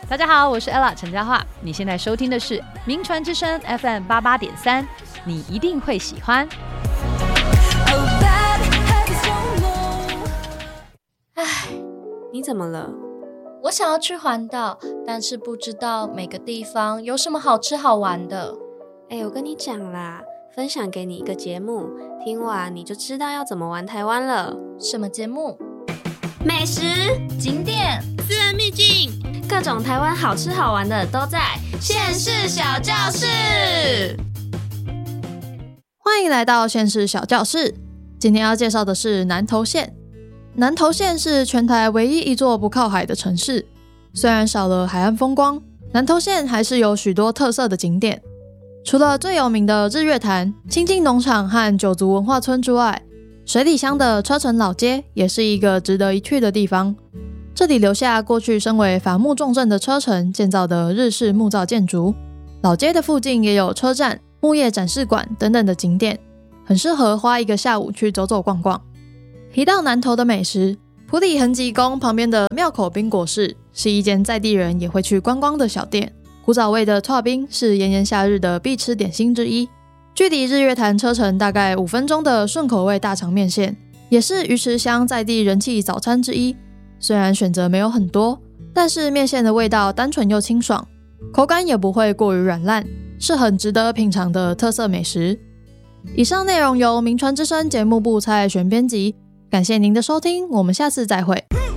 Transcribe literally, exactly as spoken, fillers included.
大家好，我是 Ella 陈嘉桦，你现在收听的是名传之声 F M 八八点三，你一定会喜欢。 唉，你怎么了？ 我想要去环岛，但是不知道每个地方有什么好吃好玩的。 哎，我跟你讲啦，分享给你一个节目，听完你就知道要怎么玩台湾了。 什么节目？ 美食、 景点、 私人秘境，各种台湾好吃好玩的都在县市小教室。 欢迎来到县市小教室，今天要介绍的是南投县。南投县是全台唯一一座不靠海的城市，虽然少了海岸风光，南投县还是有许多特色的景点。除了最有名的日月潭、清境农场和九族文化村之外，水里乡的车城老街也是一个值得一去的地方。这里留下过去身为伐木重镇的车城建造的日式木造建筑，老街的附近也有车站、木业展示馆等等的景点，很适合花一个下午去走走逛逛。提到南投的美食，埔里恒吉宫旁边的庙口冰果室是一间在地人也会去观光的小店，古早味的剉冰是炎炎夏日的必吃点心之一。距离日月潭车程大概五分钟的顺口味大肠面线，也是鱼池乡在地人气早餐之一。虽然选择没有很多，但是面线的味道单纯又清爽，口感也不会过于软烂，是很值得品尝的特色美食。以上内容由名传之声节目部蔡爱璇编辑，感谢您的收听，我们下次再会。